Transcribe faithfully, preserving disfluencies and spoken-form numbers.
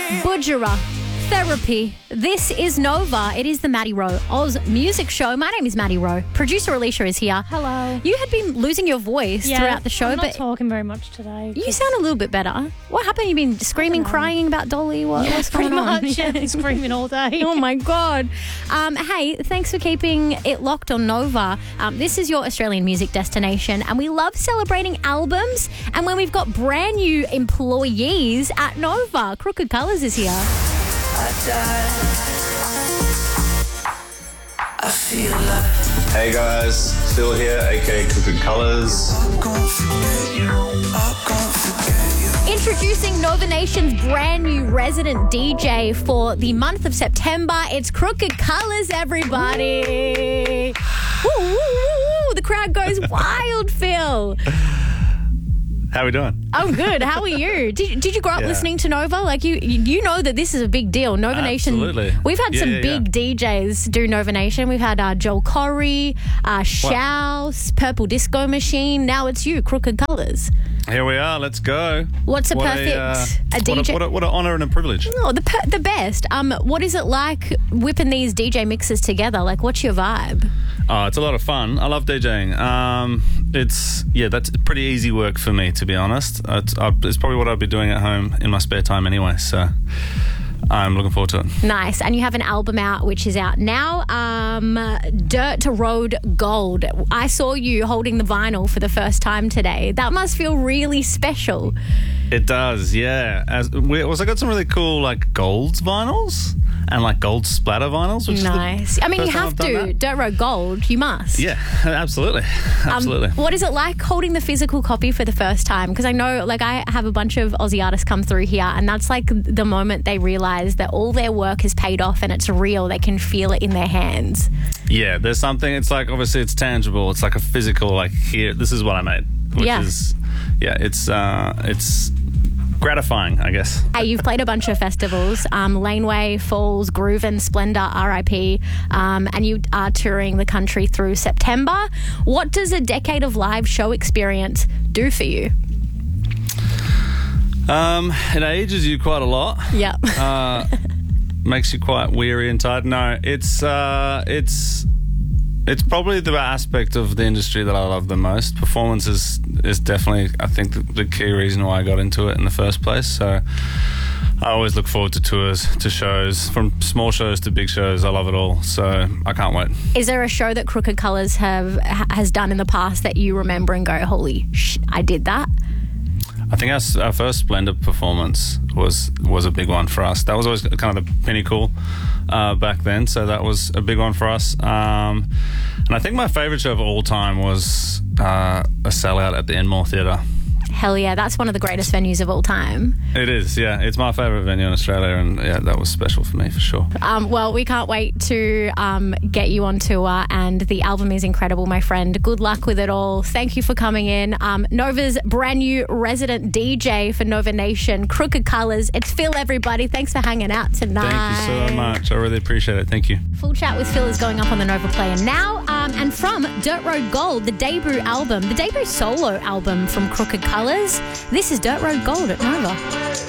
Budgerah. Therapy. This is Nova. It is the Maddie Rowe Oz Music Show. My name is Maddie Rowe. Producer Alicia is here. Hello. You had been losing your voice Yeah, throughout the show, I'm not but talking very much today. you sound a little bit better. What happened? You've been screaming, crying about Dolly? What, what's going pretty on? much. Yeah, been screaming all day. Oh my God. Um, hey, thanks for keeping it locked on Nova. Um, this is your Australian music destination, and we love celebrating albums. And when we've got brand new employees at Nova, Crooked Colours is here. I feel like Hey guys, Phil here, aka Crooked Colours. I'm gonna forget you. I'm gonna forget you. Introducing Nova Nation's brand new resident D J for the month of September. It's Crooked Colours, everybody. Woo, woo, woo, woo. The crowd goes wild, Phil. How we doing? I'm good. How are you? Did, did you grow up Yeah. listening to Nova? Like, you you know that this is a big deal. Nova Absolutely. Nation. We've had Yeah, some yeah, big D Js do Nova Nation. We've had uh, Joel Corey, uh, Shouse, Purple Disco Machine. Now it's you, Crooked Colours. Here we are, let's go. What's a What perfect uh, a D J? What a, what a, what a honour and a privilege. Oh, the per- the best. Um, what is it like whipping these D J mixes together? Like, what's your vibe? Oh, it's a lot of fun. I love DJing. Um, it's, yeah, that's pretty easy work for me, to be honest. It's, uh, it's probably what I'd be doing at home in my spare time anyway, so I'm looking forward to it. Nice. And you have an album out, which is out now. Um, Dirt Road Gold. I saw you holding the vinyl for the first time today. That must feel really special. It does, yeah. As we also got some really cool like golds vinyls and like gold splatter vinyls, which Nice. is the I mean, you first time have I've done to. that. Dirt Road Gold. You must. Yeah, absolutely, absolutely. Um, what is it like holding the physical copy for the first time? Because I know, like, I have a bunch of Aussie artists come through here, and that's like the moment they realise that all their work has paid off and it's real. They can feel it in their hands. Yeah, there's something. It's like obviously it's tangible. It's like a physical. Like here, this is what I made. Which Yeah. is, yeah, it's uh, it's gratifying, I guess. Hey, you've played a bunch of festivals, um, Laneway, Falls, Groove and Splendour, R I P, um, and you are touring the country through September. What does a decade of live show experience do for you? Um, it ages you quite a lot. Yeah. Uh, makes you quite weary and tired. No, it's uh, it's it's probably the aspect of the industry that I love the most. Performance is is definitely, I think, the, the key reason why I got into it in the first place. So I always look forward to tours, to shows, from small shows to big shows. I love it all. So I can't wait. Is there a show that Crooked Colours have ha- has done in the past that you remember and go, holy sh, I did that? I think our, our first Splendor performance was was a big one for us. That was always kind of the pinnacle uh, back then, so that was a big one for us. Um, and I think my favourite show of all time was uh, a sellout at the Enmore Theatre. Hell yeah, that's one of the greatest venues of all time. It is, yeah. It's my favourite venue in Australia, and yeah, that was special for me for sure. Um, well, we can't wait to um, get you on tour, and the album is incredible, my friend. Good luck with it all. Thank you for coming in. Um, Nova's brand new resident D J for Nova Nation, Crooked Colours. It's Phil, everybody. Thanks for hanging out tonight. Thank you so much. I really appreciate it. Thank you. Full chat with Phil is going up on the Nova Player now. Um, and from Dirt Road Gold, the debut album, the debut solo album from Crooked Colours, this is Dirt Road Gold at Nova.